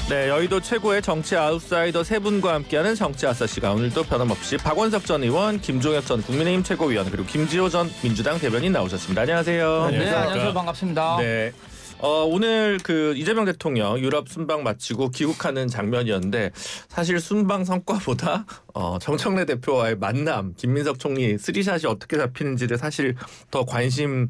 네, 여의도 최고의 정치 아웃사이더 세 분과 함께하는 정치 아싸시가 오늘도 변함없이 박원석 전 의원, 김종혁 전 국민의힘 최고위원 그리고 김지호 전 민주당 대변인 나오셨습니다. 안녕하세요. 네, 안녕하세요. 반갑습니다. 네. 오늘 그 이재명 대통령 유럽 순방 마치고 귀국하는 장면이었는데 사실 순방 성과보다 정청래 대표와의 만남, 김민석 총리 쓰리샷이 어떻게 잡히는지를 사실 더 관심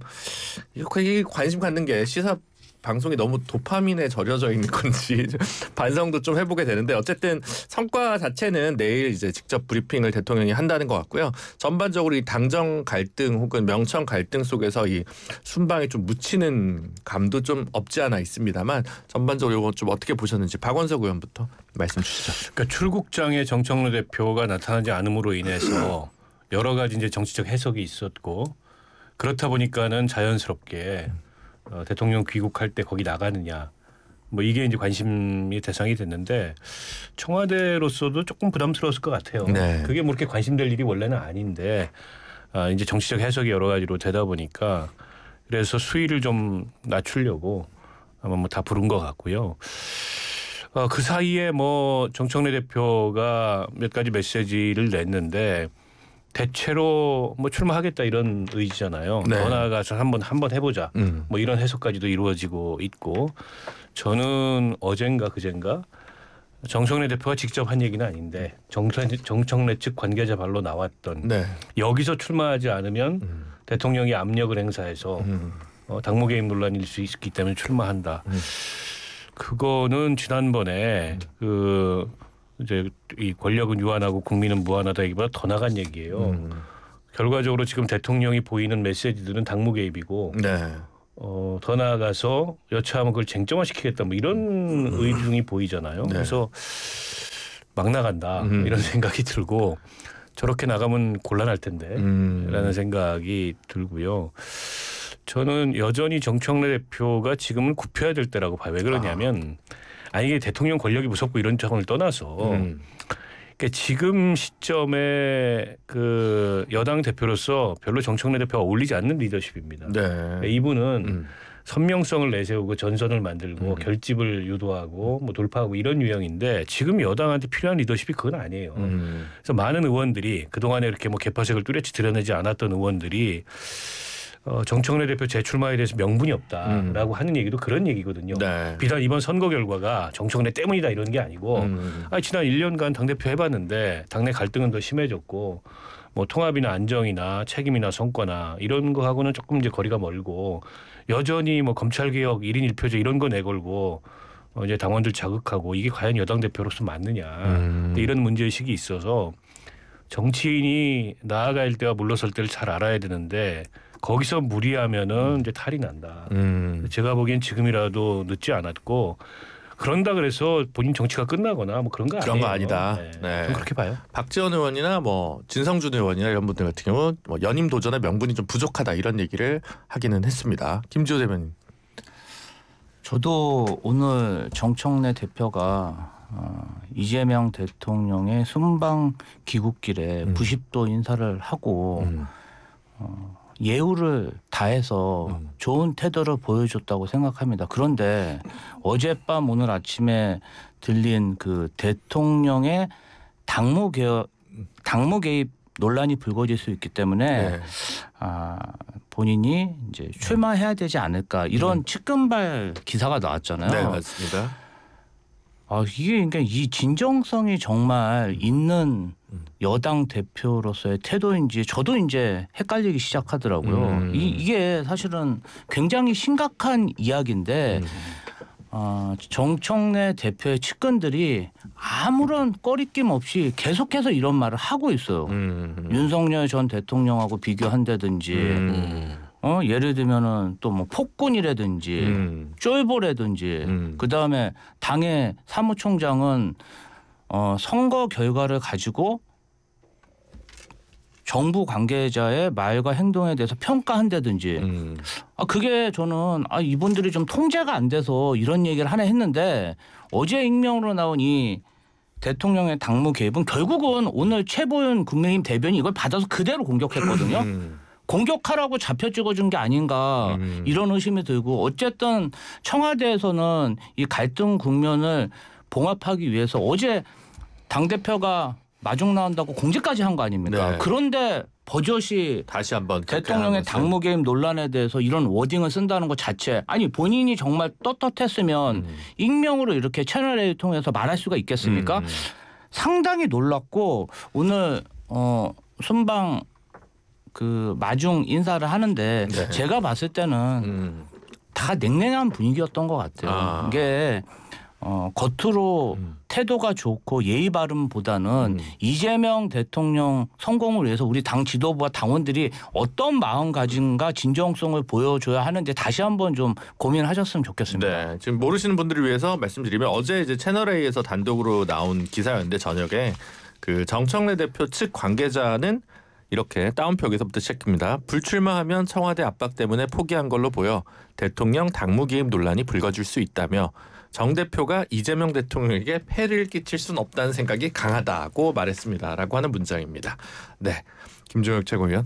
갖는 게 시사 방송이 너무 도파민에 절여져 있는 건지 반성도 좀 해보게 되는데 어쨌든 성과 자체는 내일 이제 직접 브리핑을 대통령이 한다는 것 같고요. 전반적으로 이 당정 갈등 혹은 명청 갈등 속에서 이 순방이 좀 묻히는 감도 좀 없지 않아 있습니다만 전반적으로 이거 좀 어떻게 보셨는지 박원석 의원부터 말씀 주시죠. 그러니까 출국장에 정청래 대표가 나타나지 않음으로 인해서 여러 가지 이제 정치적 해석이 있었고 그렇다 보니까는 자연스럽게 대통령 귀국할 때 거기 나가느냐 뭐 이게 이제 관심의 대상이 됐는데 청와대로서도 조금 부담스러웠을 것 같아요. 네. 그게 뭐 이렇게 관심될 일이 원래는 아닌데 이제 정치적 해석이 여러 가지로 되다 보니까 그래서 수위를 좀 낮추려고 아마 뭐 다 부른 것 같고요. 그 사이에 뭐 정청래 대표가 몇 가지 메시지를 냈는데 대체로 뭐 출마하겠다 이런 의지잖아요. 네. 더 나아가서 한번 해보자. 뭐 이런 해석까지도 이루어지고 있고 저는 어젠가 그젠가 정청래 대표가 직접 한 얘기는 아닌데 정청래 측 관계자 발로 나왔던 네. 여기서 출마하지 않으면 대통령이 압력을 행사해서 당무 개입 논란일 수 있기 때문에 출마한다. 그거는 지난번에 이제 이 권력은 유한하고 국민은 무한하다기보다 더 나간 얘기예요. 결과적으로 지금 대통령이 보이는 메시지들은 당무 개입이고 네. 더 나아가서 여차하면 그걸 쟁점화시키겠다 뭐 이런 의중이 보이잖아요. 네. 그래서 막 나간다 이런 생각이 들고 저렇게 나가면 곤란할 텐데라는 생각이 들고요. 저는 여전히 정청래 대표가 지금은 굽혀야 될 때라고 봐요. 왜 그러냐면 이게 대통령 권력이 무섭고 이런 점을 떠나서 그러니까 지금 시점에 그 여당 대표로서 별로 정청래 대표가 어울리지 않는 리더십입니다. 네. 그러니까 이분은 선명성을 내세우고 전선을 만들고 결집을 유도하고 뭐 돌파하고 이런 유형인데 지금 여당한테 필요한 리더십이 그건 아니에요. 그래서 많은 의원들이 그동안에 이렇게 뭐 개파색을 뚜렷이 드러내지 않았던 의원들이 정청래 대표 재출마에 대해서 명분이 없다라고 하는 얘기도 그런 얘기거든요. 네. 비단 이번 선거 결과가 정청래 때문이다 이런 게 아니고 지난 1년간 당대표 해봤는데 당내 갈등은 더 심해졌고 뭐 통합이나 안정이나 책임이나 성과나 이런 거하고는 조금 이제 거리가 멀고 여전히 뭐 검찰개혁 1인 1표제 이런 거 내걸고 이제 당원들 자극하고 이게 과연 여당 대표로서 맞느냐 이런 문제의식이 있어서 정치인이 나아갈 때와 물러설 때를 잘 알아야 되는데 거기서 무리하면은 이제 탈이 난다. 제가 보기엔 지금이라도 늦지 않았고 그런다 그래서 본인 정치가 끝나거나 뭐 그런 거 아니에요. 그런 거 아니다. 네. 네. 좀 그렇게 봐요. 박지원 의원이나 뭐 진성준 의원이나 이런 분들 같은 경우 뭐 연임 도전의 명분이 좀 부족하다 이런 얘기를 하기는 했습니다. 김지호 대변인. 저도 오늘 정청래 대표가 이재명 대통령의 순방 귀국길에 90도 인사를 하고 예우를 다해서 좋은 태도를 보여줬다고 생각합니다. 그런데 어젯밤 오늘 아침에 들린 그 대통령의 당무 개입 논란이 불거질 수 있기 때문에 네. 본인이 이제 출마해야 되지 않을까 이런 측근발 기사가 나왔잖아요. 네, 맞습니다. 이게 그러니까 이 진정성이 정말 있는 여당 대표로서의 태도인지 저도 이제 헷갈리기 시작하더라고요. 이게 사실은 굉장히 심각한 이야기인데 정청래 대표의 측근들이 아무런 꺼리낌 없이 계속해서 이런 말을 하고 있어요. 윤석열 전 대통령하고 비교한다든지 예를 들면은 또 뭐 폭군이라든지 쫄보라든지 그다음에 당의 사무총장은 선거 결과를 가지고 정부 관계자의 말과 행동에 대해서 평가한다든지 그게 저는 이분들이 좀 통제가 안 돼서 이런 얘기를 하나 했는데 어제 익명으로 나온 이 대통령의 당무 개입은 결국은 오늘 최보윤 국민의힘 대변인이 이걸 받아서 그대로 공격했거든요. 공격하라고 잡혀 찍어준 게 아닌가 이런 의심이 들고 어쨌든 청와대에서는 이 갈등 국면을 봉합하기 위해서 어제 당대표가 마중 나온다고 공지까지 한 거 아닙니까? 네. 그런데 버젓이 다시 한번 대통령의 당무 개입 논란에 대해서 이런 워딩을 쓴다는 것 자체 아니 본인이 정말 떳떳했으면 익명으로 이렇게 채널A 통해서 말할 수가 있겠습니까? 상당히 놀랐고 오늘 순방 그 마중 인사를 하는데 네. 제가 봤을 때는 다 냉랭한 분위기였던 것 같아요. 이게 겉으로 태도가 좋고 예의 바름보다는 이재명 대통령 성공을 위해서 우리 당 지도부와 당원들이 어떤 마음가짐과 진정성을 보여줘야 하는데 다시 한번 좀 고민하셨으면 좋겠습니다. 네, 지금 모르시는 분들을 위해서 말씀드리면 어제 이제 채널A에서 단독으로 나온 기사였는데 저녁에 그 정청래 대표 측 관계자는 이렇게 다운표 여기서부터 시작합니다. 불출마하면 청와대 압박 때문에 포기한 걸로 보여 대통령 당무 개입 논란이 불거질 수 있다며 정 대표가 이재명 대통령에게 폐를 끼칠 수는 없다는 생각이 강하다고 말했습니다라고 하는 문장입니다. 네, 김종혁 최고위원.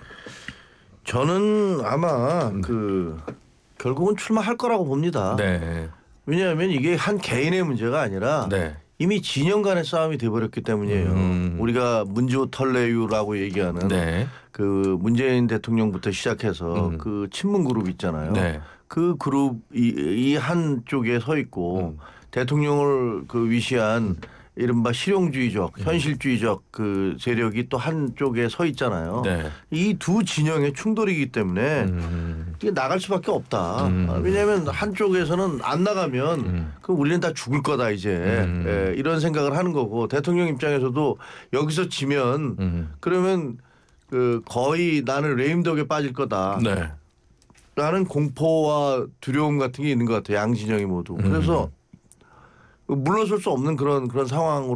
저는 아마 결국은 출마할 거라고 봅니다. 네, 왜냐하면 이게 한 개인의 문제가 아니라 네, 이미 진영 간의 싸움이 돼버렸기 때문이에요. 우리가 문지호 털레유라고 얘기하는 네, 그 문재인 대통령부터 시작해서 그 친문 그룹 있잖아요. 네. 그 그룹이 한쪽에 서 있고 대통령을 그 위시한 이른바 실용주의적, 현실주의적 그 세력이 또 한쪽에 서 있잖아요. 네. 이 두 진영의 충돌이기 때문에 이게 나갈 수밖에 없다. 왜냐하면 한쪽에서는 안 나가면 그럼 우리는 다 죽을 거다 이제 예, 이런 생각을 하는 거고 대통령 입장에서도 여기서 지면 그러면 그 거의 나는 레임덕에 빠질 거다. 네. 라는 공포와 두려움 같은 게 있는 것 같아요. 양 진영이 모두. 그래서 물러설 수 없는 그런 상황으로